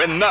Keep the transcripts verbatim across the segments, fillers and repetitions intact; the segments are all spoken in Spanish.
Now.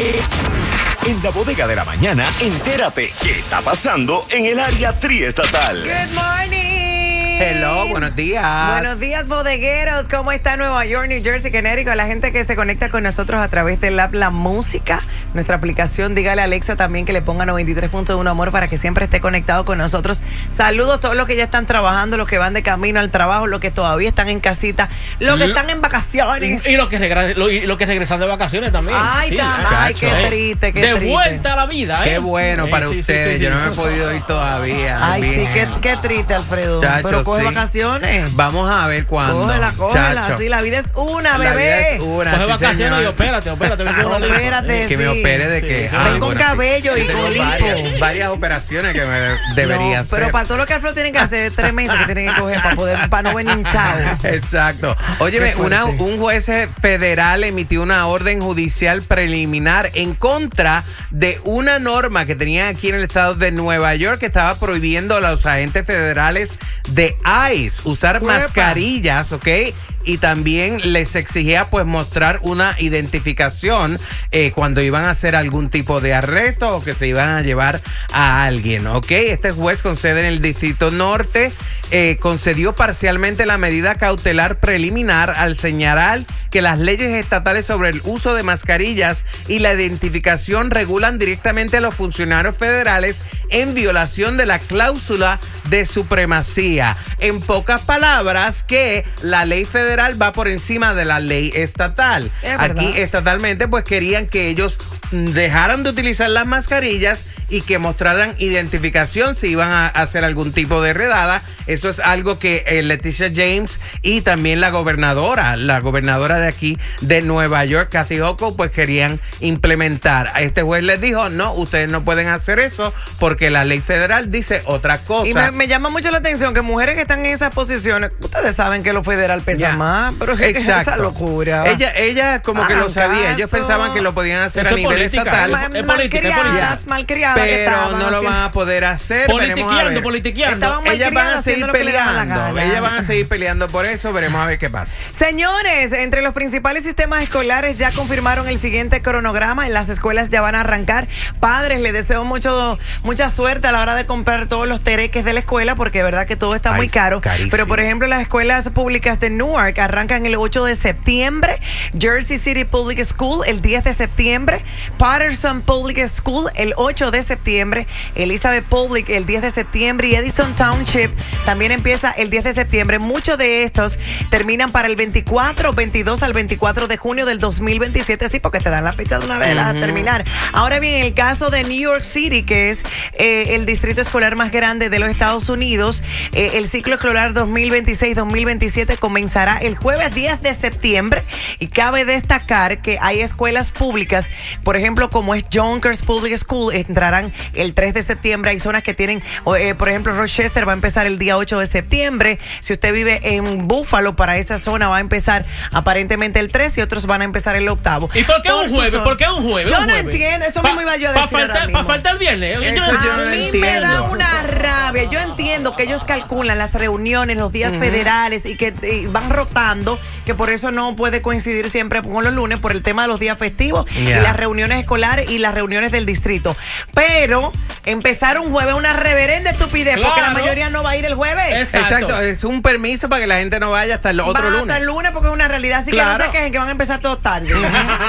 En la bodega de la mañana, entérate qué está pasando en el área triestatal. Good morning. Hello, buenos días. Buenos días, bodegueros. ¿Cómo está Nueva York, New Jersey, Connecticut? La gente que se conecta con nosotros a través del app La Música, nuestra aplicación. Dígale a Alexa también que le ponga noventa y tres punto uno Amor para que siempre esté conectado con nosotros. Saludos a todos los que ya están trabajando, los que van de camino al trabajo, los que todavía están en casita, los que están en vacaciones. Y, y los que regresan, lo, y los que regresan de vacaciones también. Ay, sí, tam- ay, qué triste, qué de triste. De vuelta a la vida, ¿eh? Qué bueno Sí, para sí, ustedes. sí, sí, Yo no sí. me he podido ir todavía. Ay, Bien. sí, qué, qué triste, Alfredo. Chacho, Pero coge sí. vacaciones. Vamos a ver cuándo. Cógela, cógela. Chacho. Sí, la vida es una, La bebé. vida es una, Coge sí, vacaciones señor. y opérate, opérate. ven con una lipo. Opérate, Que me sí. opere de Sí, que. sí. Ah, Ven con bueno, cabello sí. y Yo con tengo varias, lipo. varias operaciones que me debería No, hacer. pero para todo lo que Alfredo tiene que hacer, tres meses que tienen que coger para poder, para no venir hinchado. Exacto. Óyeme, Qué una, fuerte. un juez federal emitió una orden judicial preliminar en contra de una norma que tenían aquí en el estado de Nueva York que estaba prohibiendo a los agentes federales de ICE usar Uepa. mascarillas, ¿ok? Y también les exigía pues mostrar una identificación eh, cuando iban a hacer algún tipo de arresto o que se iban a llevar a alguien, ¿ok? Este juez con sede en el Distrito Norte eh, concedió parcialmente la medida cautelar preliminar al señalar que las leyes estatales sobre el uso de mascarillas y la identificación regulan directamente a los funcionarios federales en violación de la cláusula de supremacía. En pocas palabras, que la ley federal va por encima de la ley estatal. Es verdad. Aquí estatalmente pues querían que ellos dejaran de utilizar las mascarillas y que mostraran identificación si iban a hacer algún tipo de redada. Eso es algo que eh, Leticia James y también la gobernadora, la gobernadora de aquí de Nueva York, Kathy Hochul, pues querían implementar. A este juez les dijo, no, ustedes no pueden hacer eso porque la ley federal dice otra cosa. Y me, me llama mucho la atención que mujeres que están en esas posiciones, ustedes saben que lo federal pesa Ya. más, pero es que es Exacto. esa locura. Ella, ella como que Hagan lo sabía. Ellos caso. pensaban que lo podían hacer Eso a es nivel política. estatal. Ma- es política, es malcriadas, política. malcriadas que Pero estaban no lo haciendo- van a poder hacer. Veremos a Politiqueando, ver. politiqueando. Estaban Ellas van malcriadas a seguir haciendo lo que le daba la peleando. gana. Ellas van a seguir peleando por eso. Veremos a ver qué pasa. Señores, entre los principales sistemas escolares ya confirmaron el siguiente cronograma. En las escuelas ya van a arrancar. Padres, les deseo mucho, mucha suerte a la hora de comprar todos los tereques de la escuela, porque de verdad que todo está Ay, muy caro. carísimo. Pero, por ejemplo, las escuelas públicas de Newark arrancan el ocho de septiembre. Jersey City Public School el diez de septiembre. Patterson Public School el ocho de septiembre. Elizabeth Public el diez de septiembre. Y Edison Township también empieza el diez de septiembre. Muchos de estos terminan para el veinticuatro, veintidós al veinticuatro de junio del dos mil veintisiete, sí, porque te dan la fecha de una vez a terminar. Ahora bien, en el caso de New York City, que es eh, el distrito escolar más grande de los Estados Unidos, eh, el ciclo escolar dos mil veintiséis dos mil veintisiete comenzará el jueves diez de septiembre y cabe destacar que hay escuelas públicas, por ejemplo, como es Yonkers Public School, entrarán el tres de septiembre. Hay zonas que tienen, eh, por ejemplo, Rochester va a empezar el día ocho de septiembre. Si usted vive en Buffalo, para esa zona va a empezar aparentemente el tres y otros van a empezar el octavo. ¿Y por qué Por un su jueves? zona. ¿Por qué un jueves? Yo un no jueves? entiendo, eso Pa- mismo iba yo a pa' decir ahora faltar, mismo. Para faltar el viernes. Yo Eso no yo A entiendo. no mí me entiendo. da una rabia. Yo entiendo que ellos calculan las reuniones, los días federales y que y van rotando, que por eso no puede coincidir siempre con los lunes por el tema de los días festivos Yeah. y las reuniones escolares y las reuniones del distrito. Pero empezar un jueves es una reverenda estupidez porque la Claro. mayoría no va a ir el jueves. Exacto. Exacto. Es un permiso para que la gente no vaya hasta el otro Va lunes. hasta el lunes porque es una realidad. Así que no Claro. se quejen que van a empezar todo tarde.